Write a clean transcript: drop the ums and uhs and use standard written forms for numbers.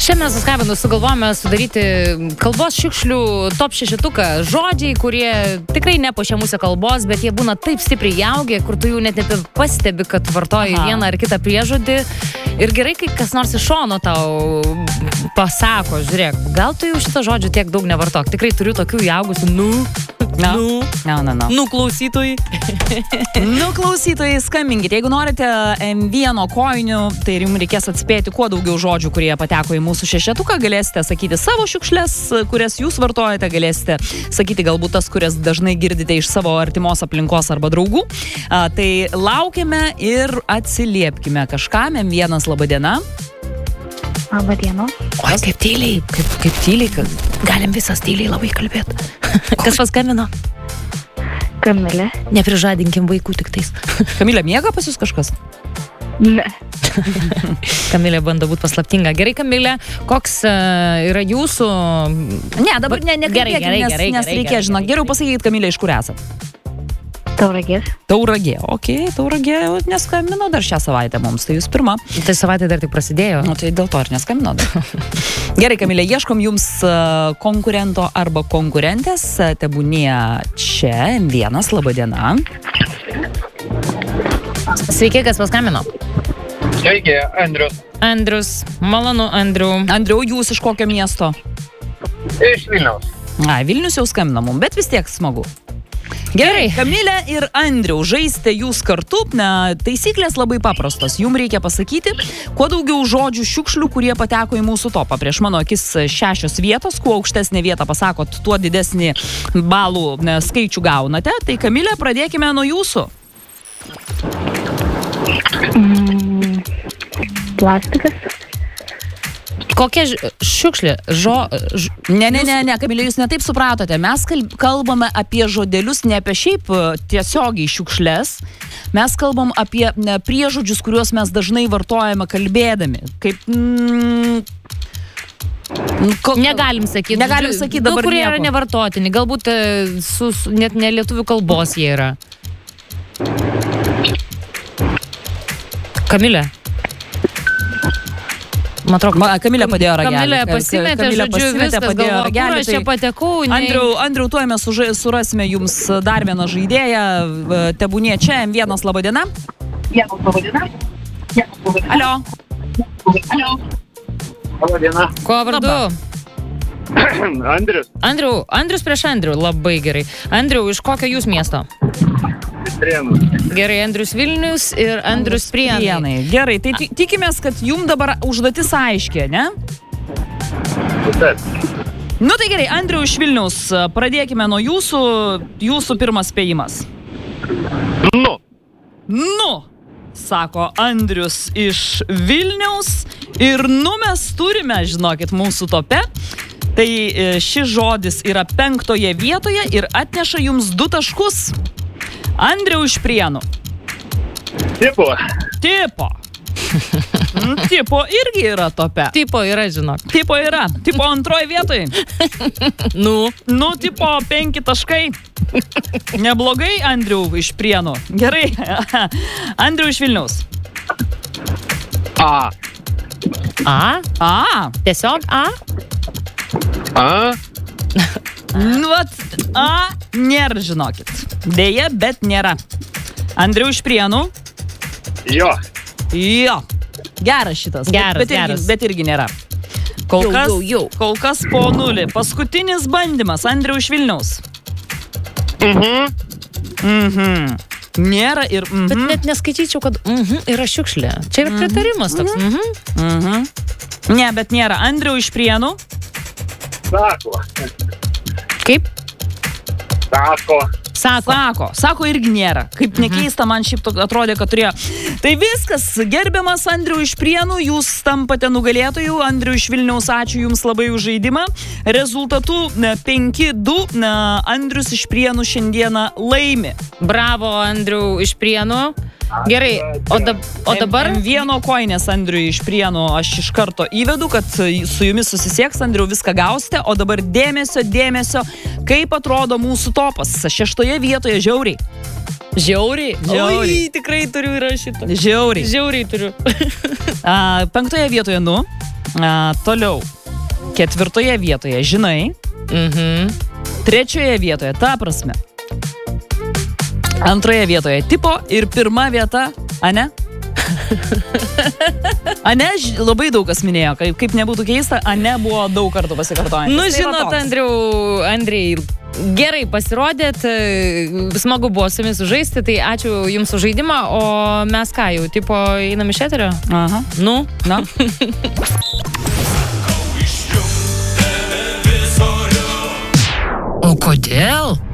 Šiandien mes suskambinu, sugalvojame sudaryti kalbos šiukšlių top 6, žodžiai, kurie tikrai nepuošia mūsų kalbos, bet jie būna taip stipriai jaugę, kur tu jų net pastebi, kad vartoji vieną ar kitą priežodį. Ir gerai, kai kas nors iš šono tau pasako, žiūrėk, gal tu jau šitą žodžių tiek daug nevartok. Tikrai turiu tokių jaugusių, klausytojai. Klausytojai, skambinkite. Jeigu norite vieno kojinių, tai jums reikės atspėti kuo daugiau žodžių, kurie pateko į mūsų šešetuką. Galėsite sakyti savo šiukšles, kurias jūs vartojate, galėsite sakyti galbūt tas, kurias dažnai girdite iš savo artimos aplinkos arba draugų. Tai laukiame ir atsiliepkime kažkam. M1, laba diena. Labą dieną. Oi, kaip tyliai, kaip tyliai, kad galim visas tyliai labai kalbėti. Kas paskambino? Kamilė. Neprižadinkim vaikų tik tais. Kamilė, miega pas jūs kažkas? Ne. Kamilė bando būti paslaptinga. Gerai, Kamilė, koks yra jūsų... Ne, dabar nekalbėkime, nes reikia, žinok, geriau pasakyti, Kamilė, iš kur esat? Tauragės. Tauragė, okei, Tauragė neskambino dar šią savaitę mums, tai jūs pirma. Tai savaitė dar tik prasidėjo. Nu, tai dėl to ir neskambino dar. Gerai, Kamilė, ieškom jums konkurento arba konkurentės, tebūnie čia, M1, laba diena. Sveiki, kas paskambino? Sveiki, Andrius. Andrius, malonu, Andriu. Andriu, jūs iš kokio miesto? Iš Vilniaus. Vilnius jau skambino mums, bet vis tiek smagu. Gerai, Kamilė ir Andriau, žaiste jūs kartu. Taisyklės labai paprastos. Jums reikia pasakyti, kuo daugiau žodžių šiukšlių, kurie pateko į mūsų topą. Prieš mano akis 6 vietos, kuo aukštesnė vieta pasakot, tuo didesnį balų skaičių gaunate. Tai Kamilė, pradėkime nuo jūsų. Plastikas. Kokia šiukšlė? Ne, Kamilė, jūs netaip supratote. Mes kalbame apie žodelius, ne apie šiaip tiesiogiai šiukšlės. Mes kalbam apie priežodžius, kuriuos mes dažnai vartojame kalbėdami. Kaip... Negalim sakyti dabar kurie nieko. Yra nevartotini. Galbūt net ne lietuvių kalbos jie yra. Kamilė. Kamilė padėjo ragelį. Kamilė pasimetė, žodžiu, viskas galvo, kur aš čia patekau. Andriau, tuoj mes surasime jums dar vieną žaidėją. Tebūnie čia, M1, laba diena. Laba diena. Alio. Laba diena. Kuo vardu? Andrius. Andrius prieš Andrių, labai gerai. Andriau, iš kokio jūs miesto? Prienus. Gerai, Andrius Vilnius ir Andrius Prienai. Gerai, tai tikimės, kad jums dabar užduotis aiškiai, ne? Taip. Nu tai gerai, Andriau iš Vilniaus, pradėkime nuo jūsų pirmas spėjimas. Nu, sako Andrius iš Vilniaus ir mes turime, žinokit, mūsų tope. Tai šis žodis yra 5 vietoje ir atneša jums 2 taškus. Andriau iš Prienų. Tipo. Tipo irgi yra tope. Tipo yra, žinok. Tipo yra. Tipo 2 vietoje. Tipo 5 taškai. Neblogai, Andriau iš Prienų. Gerai. Andriau iš Vilniaus. Tiesiog A? Nėra, žinokit. Deja, bet nėra. Andriau iš Prienų. Jo. Geras šitas. Geras. Bet irgi nėra. Kol kas po 0. Paskutinis bandymas. Andriau iš Vilniaus. Nėra ir... Bet net neskaityčiau, kad yra šiukšlė. Čia yra pritarimas toks. Ne, bet nėra. Andriau iš Prienų. Sako. Kaip? Sako irgi nėra. Kaip nekeista, man šiaip atrodė, kad turėjo. Tai viskas, gerbiamas Andriau iš Prienų, jūs tampate nugalėtojų. Andriau iš Vilniaus, ačiū jums labai už žaidimą. Rezultatu 5-2, Andrius iš Prienų šiandieną laimi. Bravo, Andriau iš Prienų. Gerai, o dabar... Vieno koinės Andriui iš Prienų aš iš karto įvedu, kad su jumis susisieks, Andriau, viską gausite. O dabar dėmesio, kaip atrodo mūsų topas. 6 vietoje žiauriai. Oi, tikrai turiu įrašytą. Žiauriai turiu. 5 vietoje Toliau. 4 vietoje, žinai. 3 vietoje, ta prasme. 2 vietoje, tipo. Ir 1 vieta, ane? Ane, labai daug kas minėjo, kaip nebūtų keista, ane buvo daug kartų pasikartojant. Nu, žinot, Andrei, gerai pasirodėt, smagu buvo su jumis žaisti, tai ačiū jums už žaidimą, o mes ką jau, tipo, einam iš eterio? Aha. Nu? Na. O kodėl?